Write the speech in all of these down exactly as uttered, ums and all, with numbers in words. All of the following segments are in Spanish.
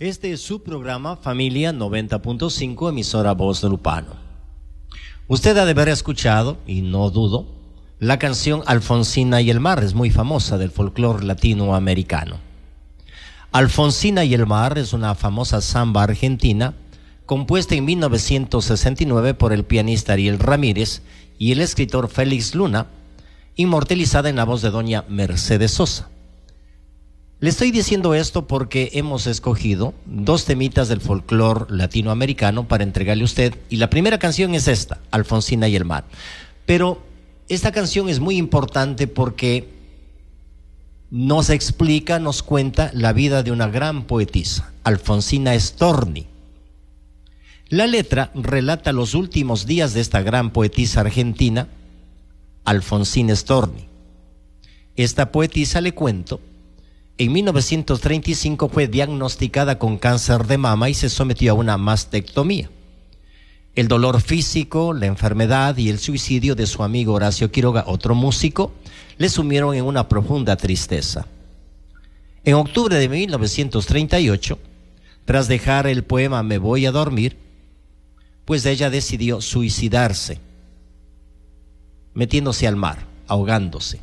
Este es su programa Familia noventa punto cinco, emisora Voz de Lupano. Usted ha de haber escuchado, y no dudo, la canción Alfonsina y el mar, es muy famosa del folclore latinoamericano. Alfonsina y el mar es una famosa samba argentina compuesta en mil novecientos sesenta y nueve por el pianista Ariel Ramírez y el escritor Félix Luna, inmortalizada en la voz de doña Mercedes Sosa. Le estoy diciendo esto porque hemos escogido dos temitas del folclore latinoamericano para entregarle a usted, y la primera canción es esta, Alfonsina y el mar. Pero esta canción es muy importante porque nos explica, nos cuenta la vida de una gran poetisa, Alfonsina Storni. La letra relata los últimos días de esta gran poetisa argentina, Alfonsina Storni. Esta poetisa, le cuento, en mil novecientos treinta y cinco fue diagnosticada con cáncer de mama y se sometió a una mastectomía. El dolor físico, la enfermedad y el suicidio de su amigo Horacio Quiroga, otro músico, le sumieron en una profunda tristeza. En octubre de mil novecientos treinta y ocho, tras dejar el poema Me voy a dormir, pues ella decidió suicidarse, metiéndose al mar, ahogándose.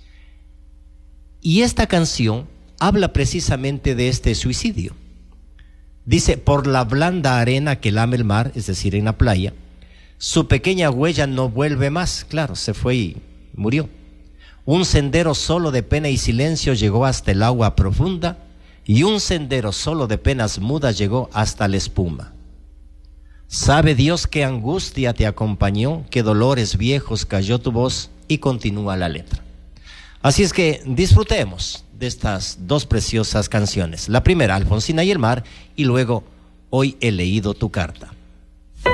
Y esta canción habla precisamente de este suicidio. Dice: por la blanda arena que lame el mar, es decir, en la playa, su pequeña huella no vuelve más. Claro, se fue y murió. Un sendero solo de pena y silencio llegó hasta el agua profunda, y un sendero solo de penas mudas llegó hasta la espuma. Sabe Dios qué angustia te acompañó, qué dolores viejos cayó tu voz, y continúa la letra. Así es que disfrutemos de estas dos preciosas canciones. La primera, Alfonsina y el mar, y luego Hoy he leído tu carta.